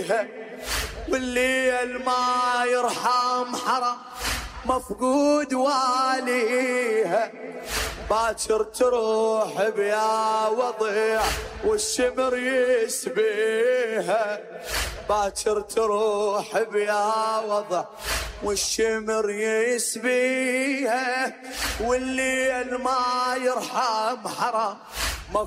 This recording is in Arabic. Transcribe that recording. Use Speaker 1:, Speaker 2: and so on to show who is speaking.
Speaker 1: واليها، والليل ما يرحم حرام مفقود واليها. باكر تروح بيا وضيع والشمر يسبيها، باكر تروح بيا وضع والشمر يسبيها، والليل ما يرحم حرام